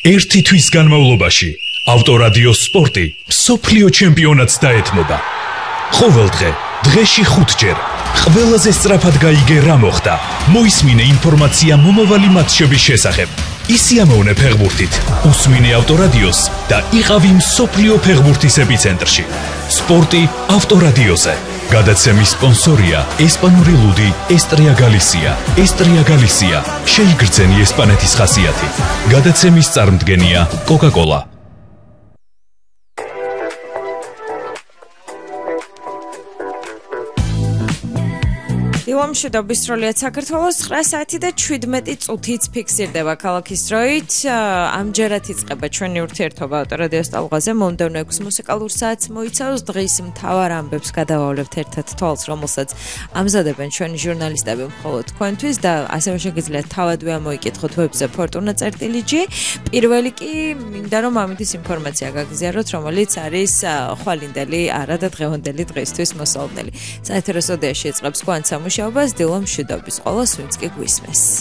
ერთი თვის განმავლობაში ავტორადიო სპორტი მსოფლიო ჩემპიონატს დაეთმობა. ყოველ დღეში 5 ჯერ. ყველაზე სწრაფად გაიგე რა მოხდა. მოისმინე ინფორმაცია მომავალი მატჩების შესახებ. ისიამოვნე ფეხბურთით. უსმინე ავტორადიოს და იყავი მსოფლიო ფეხბურთის ეპიცენტრში. სპორტი ავტორადიოზე. გადაცემის სპონსორია ესპანური ლუდი ესტრია გალისია. ესტრია გალისია. შეიგრძენი ესპანეთის ხასიათი. გადაცემის წარმდგენია კოკა-კოლა. მშვიდობის სრულიად საქართველოს 9 საათი და 17 წუთიც ფიქსირდება ქალაქის დროით. ამჯერად იწყება ჩვენი ურთიერთობა ავტორადიოს ტალღაზე. მომდევნო 6 მუსიკალურ საათს მოიცავს. დღის მთავარ ამბებს გადავავლებთ ერთად თვალს, რომელსაც ამზადებენ ჩვენი ჟურნალისტები მხოლოდ თქვენთვის და ასევე შეგიძლიათ თავადვე ამოიკითხოთ ვებზე fortuna.gr. პირველი კი მინდა რომ ამის ინფორმაცია გაგზიაროთ, რომელიც არის ხვალინდელი არა და დღევანდელი დღისთვის მოსალოდნელი. საეთერო სტუდიაში იწყებს გვანცამუშაობას დილო მშვიდობის. ყოველს ვინც კი გვისმეს.